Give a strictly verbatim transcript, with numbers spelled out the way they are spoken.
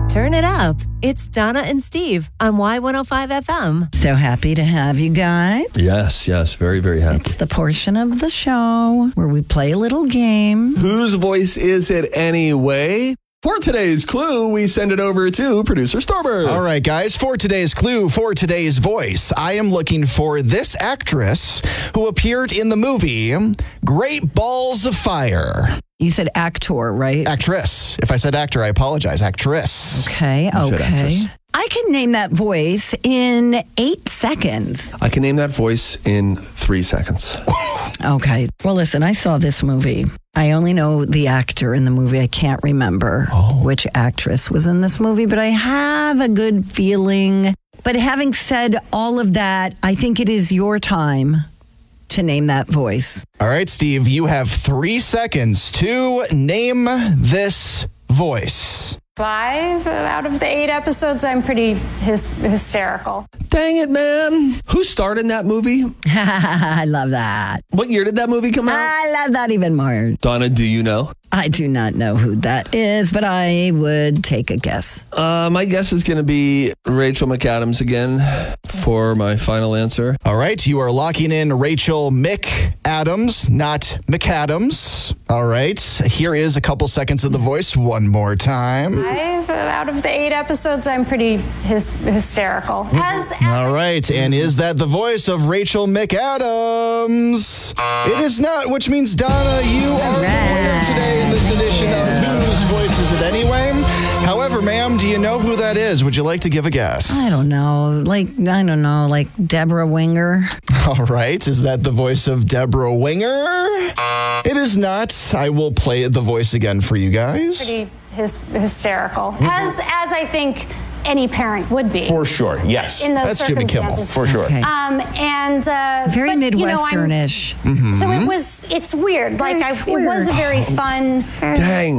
Turn it up. It's Donna and Steve on Y one oh five F M. So happy to have you guys. Yes, yes, very, very happy. It's the portion of the show where we play a little game. Whose voice is it anyway? For today's clue, we send it over to producer Storber. All right, guys, for today's clue, for today's voice, I am looking for this actress who appeared in the movie Great Balls of Fire. You said actor, right? Actress. If I said actor, I apologize. Actress. Okay, You said okay. actress. I can name that voice in eight seconds. I can name that voice in three seconds. Okay. Well, listen, I saw this movie. I only know the actor in the movie. I can't remember Oh. which actress was in this movie, but I have a good feeling. But having said all of that, I think it is your time to name that voice. All right, Steve, you have three seconds to name this voice. Five out of the eight episodes, I'm pretty hys- hysterical. Dang it, man. Who starred in that movie? I love that. What year did that movie come out? I love that even more. Donna, do you know? I do not know who that is, but I would take a guess. Uh, my guess is going to be Rachel McAdams again for my final answer. All right, you are locking in Rachel McAdams, not McAdams. All right, here is a couple seconds of the voice one more time. Five out of the eight episodes, I'm pretty hys- hysterical. As, as All right, and is that the voice of Rachel McAdams? It is not, which means, Donna, you are the winner today in this edition of Whose Voice Is It Anyway? However, ma'am, do you know who that is? Would you like to give a guess? I don't know. Like, I don't know, like Deborah Winger. All right, is that the voice of Deborah Winger? It is not. I will play the voice again for you guys. pretty hys- hysterical. As, as I think any parent would be. For sure, yes. In those That's Jimmy Kimmel, circumstances. For sure. Okay. Um, and uh, Very but, you know, I'm- Midwestern-ish. So it was. It's weird. Like I, It's it was a weird. very fun. Dang.